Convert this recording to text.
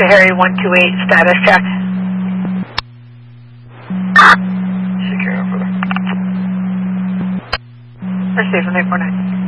Harry 128, status check. Secure for Receive from 849.